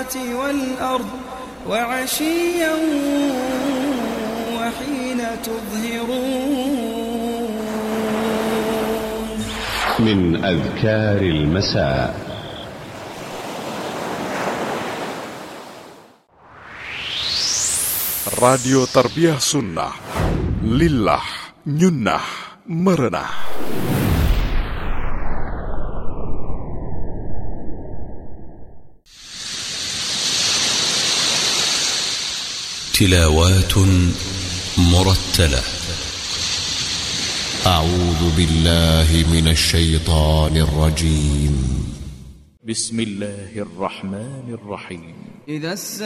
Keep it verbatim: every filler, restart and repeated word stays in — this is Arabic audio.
السماوات والأرض وعشيا وحين تظهرون. من أذكار المساء: Radio Tarbiyah Sunnah, Lillah, Nyunnah, Merenah. تلاوات مرتلة. أعوذ بالله من الشيطان الرجيم. بسم الله الرحمن الرحيم. إذا